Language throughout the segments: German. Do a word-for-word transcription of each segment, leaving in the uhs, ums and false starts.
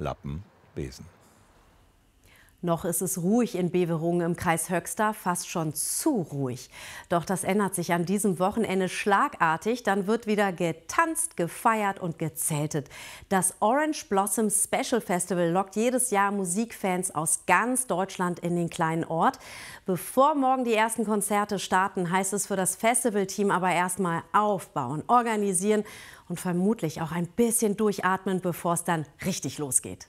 Lappen, Besen. Noch ist es ruhig in Beverungen im Kreis Höxter, fast schon zu ruhig. Doch das ändert sich an diesem Wochenende schlagartig. Dann wird wieder getanzt, gefeiert und gezeltet. Das Orange Blossom Special Festival lockt jedes Jahr Musikfans aus ganz Deutschland in den kleinen Ort. Bevor morgen die ersten Konzerte starten, heißt es für das Festivalteam aber erstmal aufbauen, organisieren und vermutlich auch ein bisschen durchatmen, bevor es dann richtig losgeht.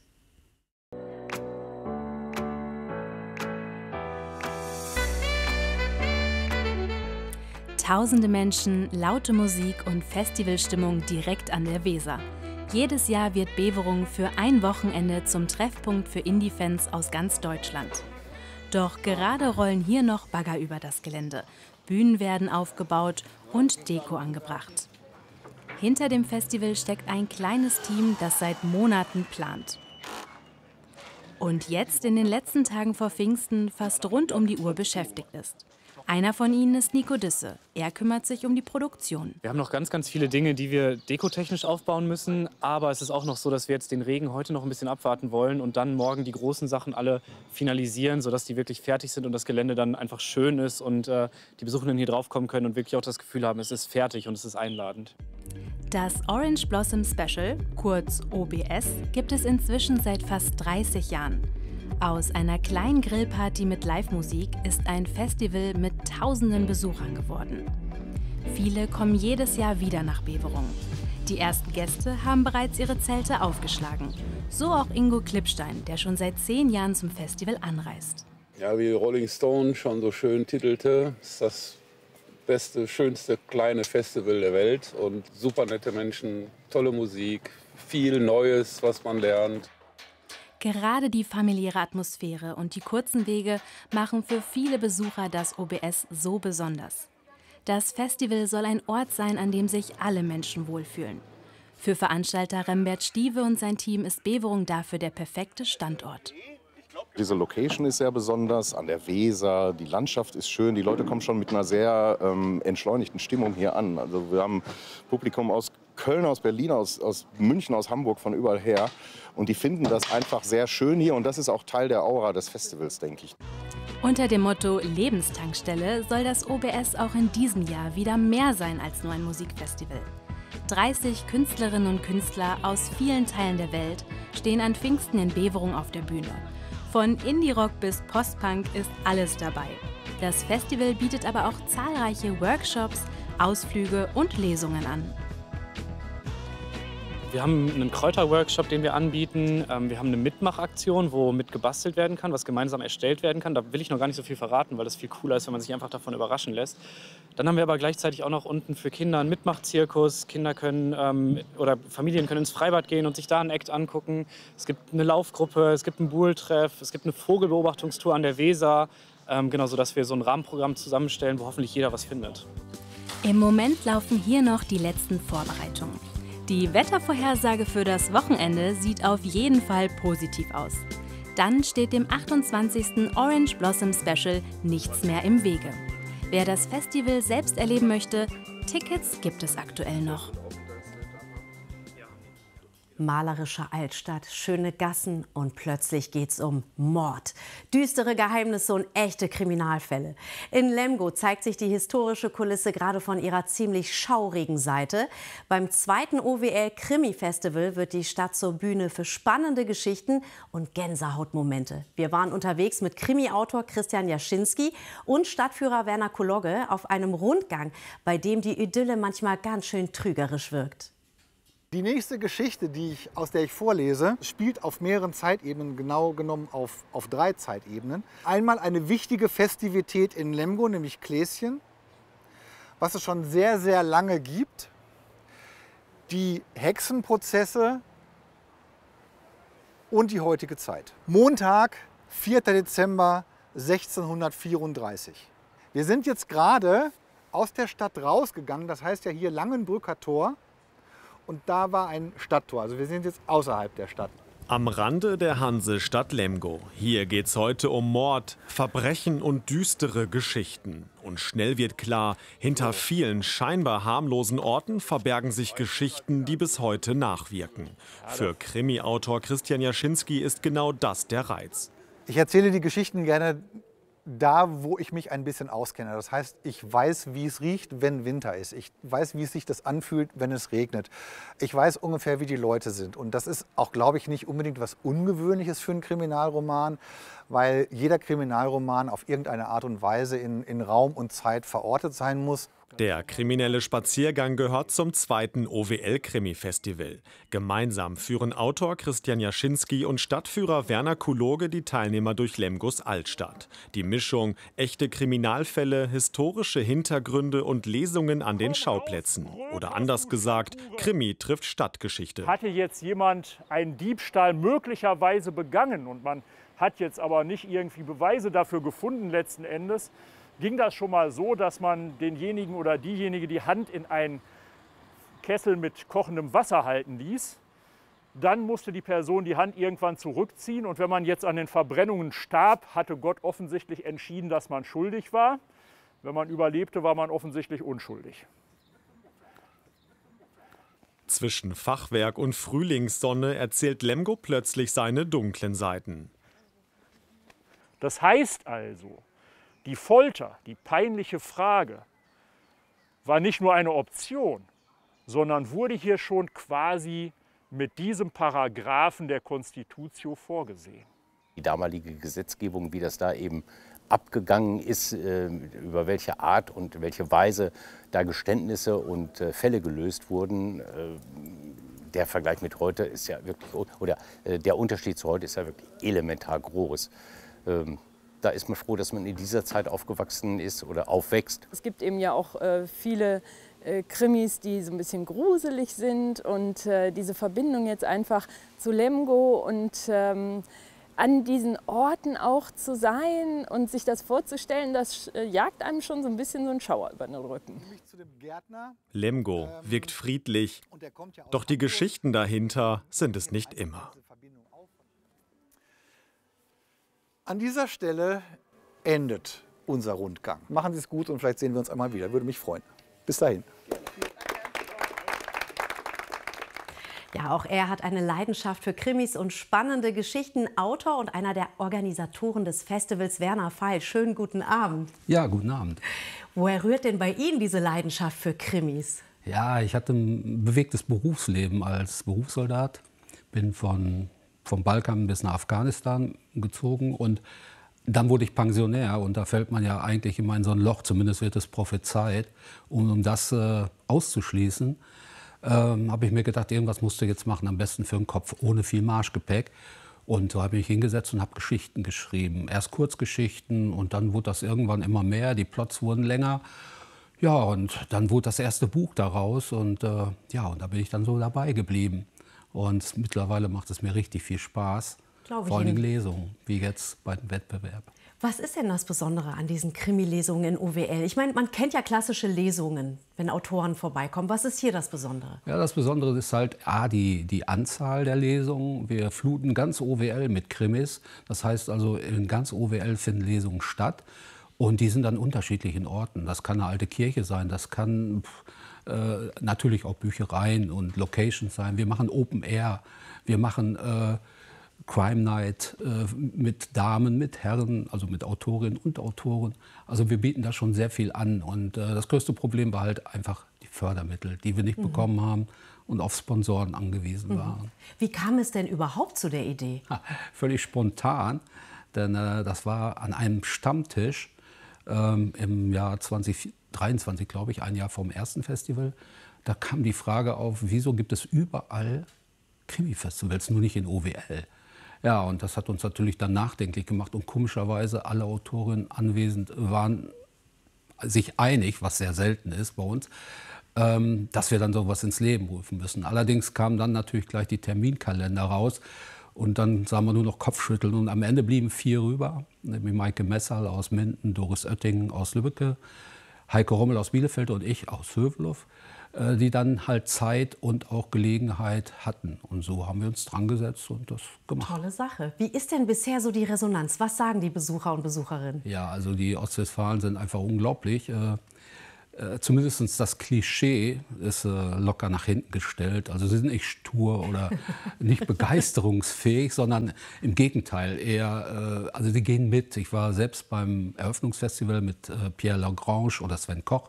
Tausende Menschen, laute Musik und Festivalstimmung direkt an der Weser. Jedes Jahr wird Beverungen für ein Wochenende zum Treffpunkt für Indie-Fans aus ganz Deutschland. Doch gerade rollen hier noch Bagger über das Gelände. Bühnen werden aufgebaut und Deko angebracht. Hinter dem Festival steckt ein kleines Team, das seit Monaten plant. Und jetzt in den letzten Tagen vor Pfingsten fast rund um die Uhr beschäftigt ist. Einer von ihnen ist Nico Düsse. Er kümmert sich um die Produktion. Wir haben noch ganz, ganz viele Dinge, die wir dekotechnisch aufbauen müssen. Aber es ist auch noch so, dass wir jetzt den Regen heute noch ein bisschen abwarten wollen und dann morgen die großen Sachen alle finalisieren, sodass die wirklich fertig sind und das Gelände dann einfach schön ist und äh, die Besuchenden hier drauf kommen können und wirklich auch das Gefühl haben, es ist fertig und es ist einladend. Das Orange Blossom Special, kurz O B S, gibt es inzwischen seit fast dreißig Jahren. Aus einer kleinen Grillparty mit Live-Musik ist ein Festival mit tausenden Besuchern geworden. Viele kommen jedes Jahr wieder nach Beverungen. Die ersten Gäste haben bereits ihre Zelte aufgeschlagen. So auch Ingo Klippstein, der schon seit zehn Jahren zum Festival anreist. Ja, wie Rolling Stone schon so schön titelte, ist das beste, schönste kleine Festival der Welt. Und super nette Menschen, tolle Musik, viel Neues, was man lernt. Gerade die familiäre Atmosphäre und die kurzen Wege machen für viele Besucher das O B S so besonders. Das Festival soll ein Ort sein, an dem sich alle Menschen wohlfühlen. Für Veranstalter Rembert Stieve und sein Team ist Beverungen dafür der perfekte Standort. Diese Location ist sehr besonders, an der Weser, die Landschaft ist schön, die Leute kommen schon mit einer sehr ähm, entschleunigten Stimmung hier an. Also wir haben Publikum aus Köln, aus Berlin, aus, aus München, aus Hamburg, von überall her. Und die finden das einfach sehr schön hier und das ist auch Teil der Aura des Festivals, denke ich. Unter dem Motto Lebenstankstelle soll das O B S auch in diesem Jahr wieder mehr sein als nur ein Musikfestival. dreißig Künstlerinnen und Künstler aus vielen Teilen der Welt stehen an Pfingsten in Beverungen auf der Bühne. Von Indie-Rock bis Post-Punk ist alles dabei. Das Festival bietet aber auch zahlreiche Workshops, Ausflüge und Lesungen an. Wir haben einen Kräuterworkshop, den wir anbieten. Wir haben eine Mitmachaktion, wo mitgebastelt werden kann, was gemeinsam erstellt werden kann. Da will ich noch gar nicht so viel verraten, weil das viel cooler ist, wenn man sich einfach davon überraschen lässt. Dann haben wir aber gleichzeitig auch noch unten für Kinder einen Mitmachzirkus. Kinder können ähm, oder Familien können ins Freibad gehen und sich da einen Act angucken. Es gibt eine Laufgruppe, es gibt einen Buhltreff, es gibt eine Vogelbeobachtungstour an der Weser. Ähm, genau, sodass wir so ein Rahmenprogramm zusammenstellen, wo hoffentlich jeder was findet. Im Moment laufen hier noch die letzten Vorbereitungen. Die Wettervorhersage für das Wochenende sieht auf jeden Fall positiv aus. Dann steht dem achtundzwanzigsten Orange Blossom Special nichts mehr im Wege. Wer das Festival selbst erleben möchte, Tickets gibt es aktuell noch. Malerische Altstadt, schöne Gassen und plötzlich geht's um Mord. Düstere Geheimnisse und echte Kriminalfälle. In Lemgo zeigt sich die historische Kulisse gerade von ihrer ziemlich schaurigen Seite. Beim zweiten O W L-Krimi-Festival wird die Stadt zur Bühne für spannende Geschichten und Gänsehautmomente. Wir waren unterwegs mit Krimi-Autor Christian Jaschinski und Stadtführer Werner Kologge auf einem Rundgang, bei dem die Idylle manchmal ganz schön trügerisch wirkt. Die nächste Geschichte, die ich, aus der ich vorlese, spielt auf mehreren Zeitebenen, genau genommen auf, auf drei Zeitebenen. Einmal eine wichtige Festivität in Lemgo, nämlich Kläschen, was es schon sehr, sehr lange gibt. Die Hexenprozesse und die heutige Zeit. Montag, vierter Dezember sechzehnhundertvierunddreißig. Wir sind jetzt gerade aus der Stadt rausgegangen, das heißt ja hier Langenbrücker Tor. Und da war ein Stadttor. Also wir sind jetzt außerhalb der Stadt. Am Rande der Hansestadt Lemgo. Hier geht's heute um Mord, Verbrechen und düstere Geschichten. Und schnell wird klar, hinter vielen scheinbar harmlosen Orten verbergen sich Geschichten, die bis heute nachwirken. Für Krimi-Autor Christian Jaschinski ist genau das der Reiz. Ich erzähle die Geschichten gerne da, wo ich mich ein bisschen auskenne. Das heißt, ich weiß, wie es riecht, wenn Winter ist. Ich weiß, wie es sich das anfühlt, wenn es regnet. Ich weiß ungefähr, wie die Leute sind. Und das ist auch, glaube ich, nicht unbedingt was Ungewöhnliches für einen Kriminalroman, weil jeder Kriminalroman auf irgendeine Art und Weise in, in Raum und Zeit verortet sein muss. Der kriminelle Spaziergang gehört zum zweiten O W L-Krimi-Festival. Gemeinsam führen Autor Christian Jaschinski und Stadtführer Werner Kuloge die Teilnehmer durch Lemgos Altstadt. Die Mischung echte Kriminalfälle, historische Hintergründe und Lesungen an den Schauplätzen. Oder anders gesagt, Krimi trifft Stadtgeschichte. Hatte jetzt jemand einen Diebstahl möglicherweise begangen und man hat jetzt aber nicht irgendwie Beweise dafür gefunden letzten Endes, ging das schon mal so, dass man denjenigen oder diejenige die Hand in einen Kessel mit kochendem Wasser halten ließ. Dann musste die Person die Hand irgendwann zurückziehen. Und wenn man jetzt an den Verbrennungen starb, hatte Gott offensichtlich entschieden, dass man schuldig war. Wenn man überlebte, war man offensichtlich unschuldig. Zwischen Fachwerk und Frühlingssonne erzählt Lemgo plötzlich seine dunklen Seiten. Das heißt also, die Folter, die peinliche Frage, war nicht nur eine Option, sondern wurde hier schon quasi mit diesem Paragraphen der Constitutio vorgesehen. Die damalige Gesetzgebung, wie das da eben abgegangen ist, äh, über welche Art und welche Weise da Geständnisse und äh, Fälle gelöst wurden, äh, der Vergleich mit heute ist ja wirklich, oder äh, der Unterschied zu heute ist ja wirklich elementar groß. Ähm, Da ist man froh, dass man in dieser Zeit aufgewachsen ist oder aufwächst. Es gibt eben ja auch äh, viele äh, Krimis, die so ein bisschen gruselig sind. Und äh, diese Verbindung jetzt einfach zu Lemgo und ähm, an diesen Orten auch zu sein und sich das vorzustellen, das äh, jagt einem schon so ein bisschen so einen Schauer über den Rücken. Lemgo wirkt friedlich, doch die Geschichten dahinter sind es nicht immer. An dieser Stelle endet unser Rundgang. Machen Sie es gut und vielleicht sehen wir uns einmal wieder. Würde mich freuen. Bis dahin. Ja, auch er hat eine Leidenschaft für Krimis und spannende Geschichten. Autor und einer der Organisatoren des Festivals, Werner Feil. Schönen guten Abend. Ja, guten Abend. Woher rührt denn bei Ihnen diese Leidenschaft für Krimis? Ja, ich hatte ein bewegtes Berufsleben als Berufssoldat. Bin von vom Balkan bis nach Afghanistan gezogen und dann wurde ich Pensionär und da fällt man ja eigentlich immer in so ein Loch, zumindest wird es prophezeit. Und um das äh, auszuschließen, ähm, habe ich mir gedacht, irgendwas musst du jetzt machen, am besten für den Kopf, ohne viel Marschgepäck. Und so habe ich mich hingesetzt und habe Geschichten geschrieben. Erst Kurzgeschichten und dann wurde das irgendwann immer mehr, die Plots wurden länger. Ja, und dann wurde das erste Buch daraus und äh, ja, und da bin ich dann so dabei geblieben. Und mittlerweile macht es mir richtig viel Spaß, Glaube vor allem Ihnen. Lesungen, wie jetzt bei dem Wettbewerb. Was ist denn das Besondere an diesen Krimi-Lesungen in O W L? Ich meine, man kennt ja klassische Lesungen, wenn Autoren vorbeikommen. Was ist hier das Besondere? Ja, das Besondere ist halt A, die, die Anzahl der Lesungen. Wir fluten ganz O W L mit Krimis. Das heißt also, in ganz O W L finden Lesungen statt. Und die sind an unterschiedlichen Orten. Das kann eine alte Kirche sein, das kann äh, natürlich auch Büchereien und Locations sein. Wir machen Open Air, wir machen äh, Crime Night äh, mit Damen, mit Herren, also mit Autorinnen und Autoren. Also wir bieten da schon sehr viel an. Und äh, das größte Problem war halt einfach die Fördermittel, die wir nicht mhm. bekommen haben und auf Sponsoren angewiesen mhm. waren. Wie kam es denn überhaupt zu der Idee? Ha, völlig spontan, denn äh, das war an einem Stammtisch ähm, im Jahr zwanzig dreiundzwanzig, glaube ich, ein Jahr vom ersten Festival. Da kam die Frage auf, wieso gibt es überall Krimi-Festivals, nur nicht in O W L? Ja, und das hat uns natürlich dann nachdenklich gemacht. Und komischerweise alle Autorinnen anwesend waren sich einig, was sehr selten ist bei uns, ähm, dass wir dann sowas ins Leben rufen müssen. Allerdings kamen dann natürlich gleich die Terminkalender raus. Und dann sahen wir nur noch Kopfschütteln. Und am Ende blieben vier rüber, nämlich Maike Messerl aus Minden, Doris Oettingen aus Lübbecke, Heike Rommel aus Bielefeld und ich aus Hövelhof. äh, die dann halt Zeit und auch Gelegenheit hatten. Und so haben wir uns dran gesetzt und das gemacht. Tolle Sache. Wie ist denn bisher so die Resonanz? Was sagen die Besucher und Besucherinnen? Ja, also die Ostwestfalen sind einfach unglaublich. Äh, äh, zumindest das Klischee ist äh, locker nach hinten gestellt. Also sie sind nicht stur oder nicht begeisterungsfähig, sondern im Gegenteil eher, äh, also die gehen mit. Ich war selbst beim Eröffnungsfestival mit äh, Pierre Lagrange oder Sven Koch.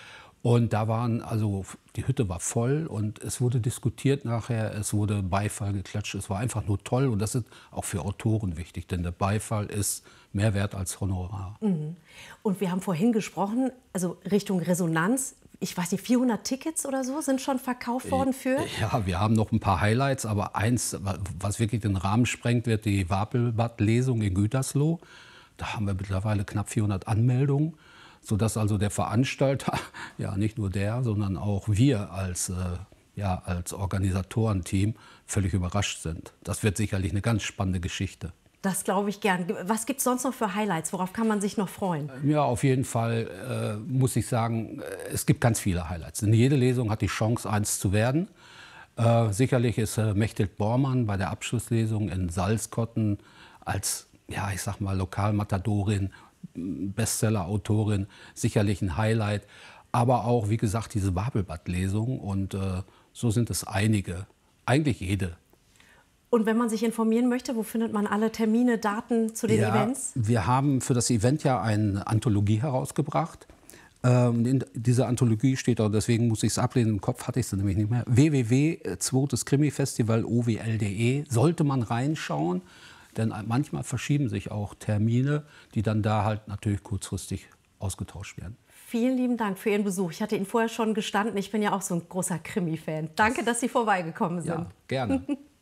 Und da waren, also die Hütte war voll und es wurde diskutiert nachher, es wurde Beifall geklatscht. Es war einfach nur toll und das ist auch für Autoren wichtig, denn der Beifall ist mehr wert als Honorar. Mhm. Und wir haben vorhin gesprochen, also Richtung Resonanz, ich weiß nicht, vierhundert Tickets oder so sind schon verkauft worden für? Ja, wir haben noch ein paar Highlights, aber eins, was wirklich den Rahmen sprengt, wird die Wapelbad-Lesung in Gütersloh. Da haben wir mittlerweile knapp vierhundert Anmeldungen, sodass also der Veranstalter, ja nicht nur der, sondern auch wir als, äh, ja, als Organisatorenteam völlig überrascht sind. Das wird sicherlich eine ganz spannende Geschichte. Das glaube ich gern. Was gibt es sonst noch für Highlights? Worauf kann man sich noch freuen? Ja, auf jeden Fall äh, muss ich sagen, es gibt ganz viele Highlights. Denn jede Lesung hat die Chance, eins zu werden. Äh, sicherlich ist äh, Mechthild Bormann bei der Abschlusslesung in Salzkotten als, ja, ich sag mal, Lokalmatadorin, Bestseller-Autorin sicherlich ein Highlight. Aber auch, wie gesagt, diese Wapelbad-Lesung. Und äh, so sind es einige, eigentlich jede. Und wenn man sich informieren möchte, wo findet man alle Termine, Daten zu den ja, Events? Wir haben für das Event ja eine Anthologie herausgebracht. Ähm, in dieser Anthologie steht auch, deswegen muss ich es ablehnen, im Kopf hatte ich sie nämlich nicht mehr, w w w punkt zweites Krimifestival o w l punkt de. Sollte man reinschauen, denn manchmal verschieben sich auch Termine, die dann da halt natürlich kurzfristig ausgetauscht werden. Vielen lieben Dank für Ihren Besuch. Ich hatte Ihnen vorher schon gestanden, ich bin ja auch so ein großer Krimi-Fan. Danke, dass Sie vorbeigekommen sind. Ja, gerne.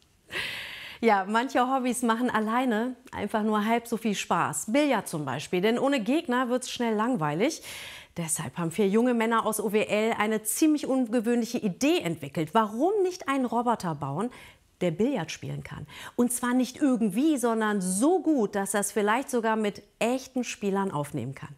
Ja, manche Hobbys machen alleine einfach nur halb so viel Spaß. Billard zum Beispiel, denn ohne Gegner wird es schnell langweilig. Deshalb haben vier junge Männer aus O W L eine ziemlich ungewöhnliche Idee entwickelt. Warum nicht einen Roboter bauen, der Billard spielen kann? Und zwar nicht irgendwie, sondern so gut, dass er es vielleicht sogar mit echten Spielern aufnehmen kann.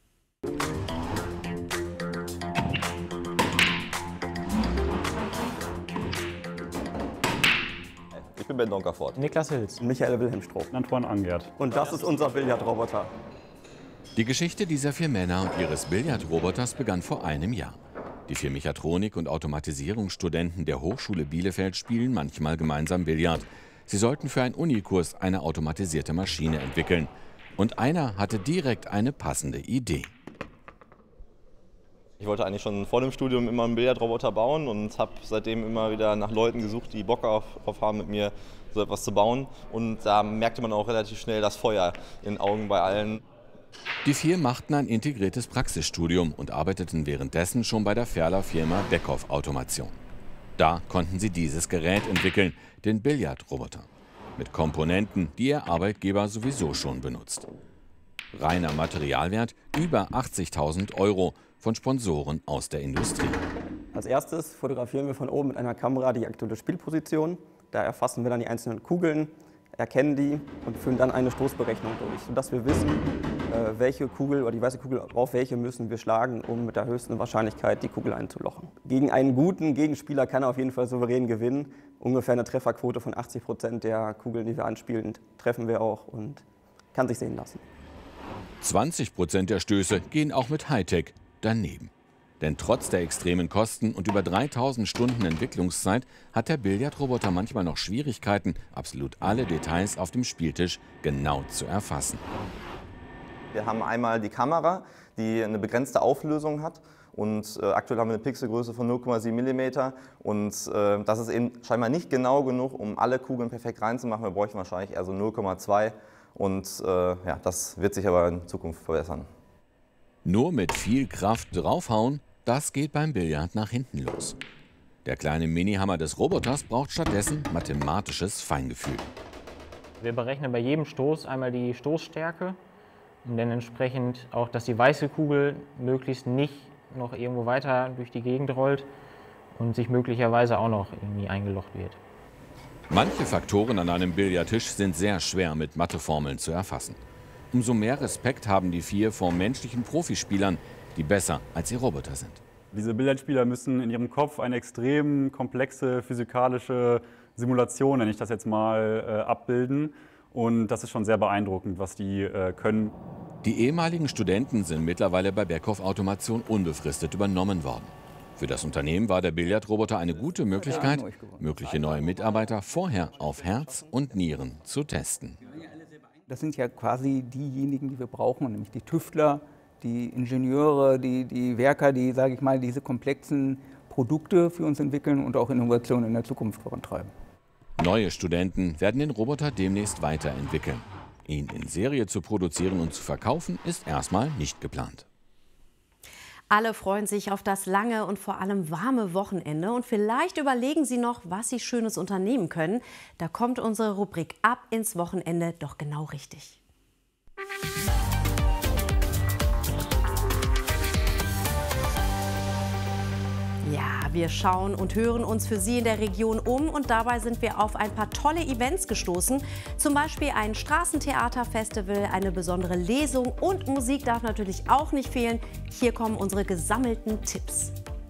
Ich bin Ben Donkerfort. Niklas Hilz. Michael Wilhelm Stroh. Antoine Angert. Und das ist unser Billardroboter. Die Geschichte dieser vier Männer und ihres Billardroboters begann vor einem Jahr. Die vier Mechatronik- und Automatisierungsstudenten der Hochschule Bielefeld spielen manchmal gemeinsam Billard. Sie sollten für einen Unikurs eine automatisierte Maschine entwickeln. Und einer hatte direkt eine passende Idee. Ich wollte eigentlich schon vor dem Studium immer einen Billardroboter bauen und habe seitdem immer wieder nach Leuten gesucht, die Bock auf, auf haben, mit mir so etwas zu bauen. Und da merkte man auch relativ schnell das Feuer in den Augen bei allen. Die vier machten ein integriertes Praxisstudium und arbeiteten währenddessen schon bei der Ferler-Firma Beckhoff Automation. Da konnten sie dieses Gerät entwickeln, den Billardroboter. Mit Komponenten, die ihr Arbeitgeber sowieso schon benutzt. Reiner Materialwert über achtzigtausend Euro von Sponsoren aus der Industrie. Als erstes fotografieren wir von oben mit einer Kamera die aktuelle Spielposition. Da erfassen wir dann die einzelnen Kugeln, erkennen die und führen dann eine Stoßberechnung durch, sodass wir wissen, welche Kugel oder die weiße Kugel, auf welche müssen wir schlagen, um mit der höchsten Wahrscheinlichkeit die Kugel einzulochen. Gegen einen guten Gegenspieler kann er auf jeden Fall souverän gewinnen. Ungefähr eine Trefferquote von achtzig Prozent der Kugeln, die wir anspielen, treffen wir auch und kann sich sehen lassen. zwanzig Prozent der Stöße gehen auch mit Hightech daneben. Denn trotz der extremen Kosten und über dreitausend Stunden Entwicklungszeit hat der Billardroboter manchmal noch Schwierigkeiten, absolut alle Details auf dem Spieltisch genau zu erfassen. Wir haben einmal die Kamera, die eine begrenzte Auflösung hat. Und äh, aktuell haben wir eine Pixelgröße von null Komma sieben Millimeter. Und äh, das ist eben scheinbar nicht genau genug, um alle Kugeln perfekt reinzumachen. Wir bräuchten wahrscheinlich eher so null Komma zwei. Und äh, ja, das wird sich aber in Zukunft verbessern. Nur mit viel Kraft draufhauen, das geht beim Billard nach hinten los. Der kleine Minihammer des Roboters braucht stattdessen mathematisches Feingefühl. Wir berechnen bei jedem Stoß einmal die Stoßstärke und dann entsprechend auch, dass die weiße Kugel möglichst nicht noch irgendwo weiter durch die Gegend rollt und sich möglicherweise auch noch irgendwie eingelocht wird. Manche Faktoren an einem Billardtisch sind sehr schwer mit Matheformeln zu erfassen. Umso mehr Respekt haben die vier vor menschlichen Profispielern, die besser als ihr Roboter sind. Diese Billardspieler müssen in ihrem Kopf eine extrem komplexe physikalische Simulation, nenne ich das jetzt mal, äh, abbilden. Und das ist schon sehr beeindruckend, was die äh, können. Die ehemaligen Studenten sind mittlerweile bei Beckhoff Automation unbefristet übernommen worden. Für das Unternehmen war der Billardroboter eine gute Möglichkeit, mögliche neue Mitarbeiter vorher auf Herz und Nieren zu testen. Das sind ja quasi diejenigen, die wir brauchen, nämlich die Tüftler, die Ingenieure, die, die Werker, die, sage ich mal, diese komplexen Produkte für uns entwickeln und auch Innovationen in der Zukunft vorantreiben. Neue Studenten werden den Roboter demnächst weiterentwickeln. Ihn in Serie zu produzieren und zu verkaufen, ist erstmal nicht geplant. Alle freuen sich auf das lange und vor allem warme Wochenende. Und vielleicht überlegen Sie noch, was Sie Schönes unternehmen können. Da kommt unsere Rubrik Ab ins Wochenende doch genau richtig. Ja, wir schauen und hören uns für Sie in der Region um und dabei sind wir auf ein paar tolle Events gestoßen. Zum Beispiel ein Straßentheaterfestival, eine besondere Lesung und Musik darf natürlich auch nicht fehlen. Hier kommen unsere gesammelten Tipps.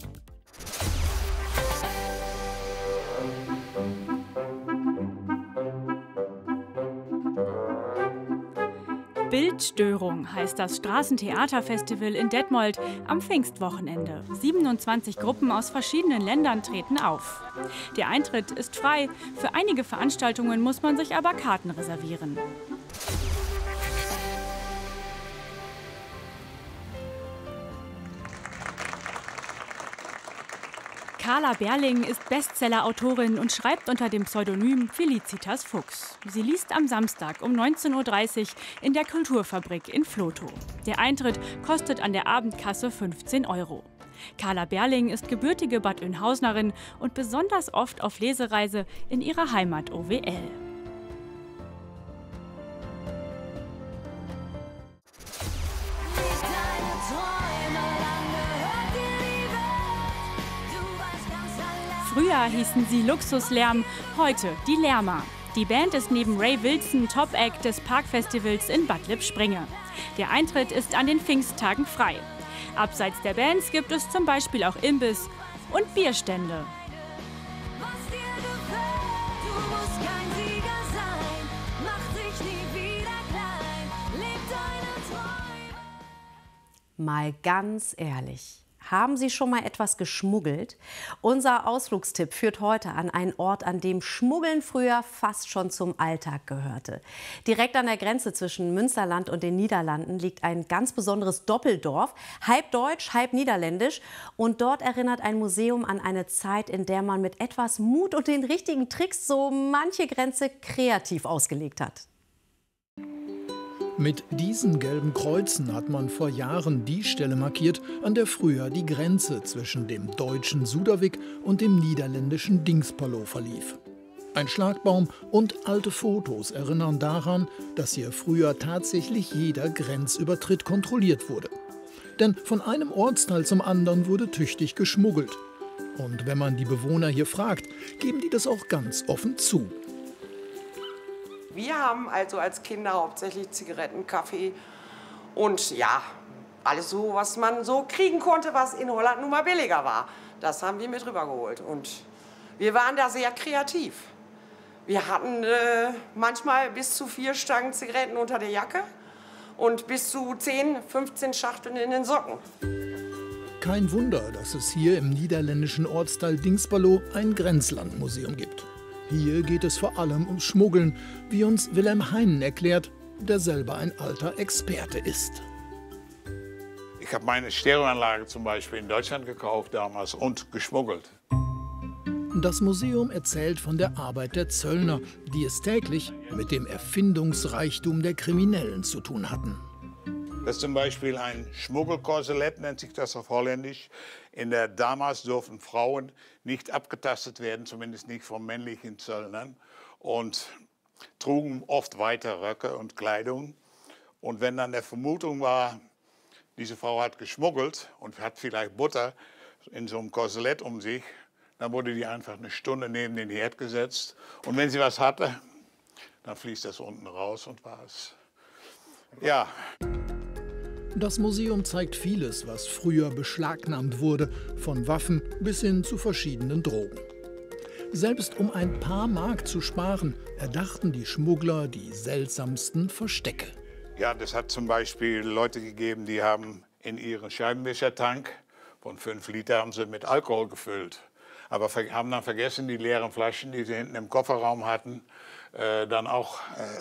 Bildstörung heißt das Straßentheaterfestival in Detmold am Pfingstwochenende. siebenundzwanzig Gruppen aus verschiedenen Ländern treten auf. Der Eintritt ist frei. Für einige Veranstaltungen muss man sich aber Karten reservieren. Carla Berling ist Bestseller-Autorin und schreibt unter dem Pseudonym Felicitas Fuchs. Sie liest am Samstag um neunzehn Uhr dreißig in der Kulturfabrik in Vlotho. Der Eintritt kostet an der Abendkasse fünfzehn Euro. Carla Berling ist gebürtige Bad Oeynhausenerin und besonders oft auf Lesereise in ihrer Heimat O W L. Früher hießen sie Luxuslärm, heute die Lärmer. Die Band ist neben Ray Wilson Top-Act des Parkfestivals in Bad Lippspringe. Der Eintritt ist an den Pfingsttagen frei. Abseits der Bands gibt es zum Beispiel auch Imbiss und Bierstände. Mal ganz ehrlich. Haben Sie schon mal etwas geschmuggelt? Unser Ausflugstipp führt heute an einen Ort, an dem Schmuggeln früher fast schon zum Alltag gehörte. Direkt an der Grenze zwischen Münsterland und den Niederlanden liegt ein ganz besonderes Doppeldorf, halb deutsch, halb niederländisch. Und dort erinnert ein Museum an eine Zeit, in der man mit etwas Mut und den richtigen Tricks so manche Grenze kreativ ausgelegt hat. Mit diesen gelben Kreuzen hat man vor Jahren die Stelle markiert, an der früher die Grenze zwischen dem deutschen Suderwick und dem niederländischen Dingsperlo verlief. Ein Schlagbaum und alte Fotos erinnern daran, dass hier früher tatsächlich jeder Grenzübertritt kontrolliert wurde. Denn von einem Ortsteil zum anderen wurde tüchtig geschmuggelt. Und wenn man die Bewohner hier fragt, geben die das auch ganz offen zu. Wir haben also als Kinder hauptsächlich Zigaretten, Kaffee und ja, alles so, was man so kriegen konnte, was in Holland nun mal billiger war. Das haben wir mit rübergeholt und wir waren da sehr kreativ. Wir hatten äh, manchmal bis zu vier Stangen Zigaretten unter der Jacke und bis zu zehn, fünfzehn Schachteln in den Socken. Kein Wunder, dass es hier im niederländischen Ortsteil Dingsperlo ein Grenzlandmuseum gibt. Hier geht es vor allem ums Schmuggeln, wie uns Wilhelm Heinen erklärt, der selber ein alter Experte ist. Ich habe meine Stereoanlage zum Beispiel in Deutschland gekauft damals und geschmuggelt. Das Museum erzählt von der Arbeit der Zöllner, die es täglich mit dem Erfindungsreichtum der Kriminellen zu tun hatten. Das ist zum Beispiel ein Schmuggelkorsett, nennt sich das auf Holländisch. In der damals durften Frauen nicht abgetastet werden, zumindest nicht von männlichen Zöllnern. Und trugen oft weite Röcke und Kleidung. Und wenn dann der Vermutung war, diese Frau hat geschmuggelt und hat vielleicht Butter in so einem Korsett um sich, dann wurde die einfach eine Stunde neben den Herd gesetzt. Und wenn sie was hatte, dann fließt das unten raus und war es. Ja. Das Museum zeigt vieles, was früher beschlagnahmt wurde, von Waffen bis hin zu verschiedenen Drogen. Selbst um ein paar Mark zu sparen, erdachten die Schmuggler die seltsamsten Verstecke. Ja, das hat zum Beispiel Leute gegeben, die haben in ihren Scheibenwischertank von fünf Liter haben sie mit Alkohol gefüllt. Aber haben dann vergessen, die leeren Flaschen, die sie hinten im Kofferraum hatten, äh, dann auch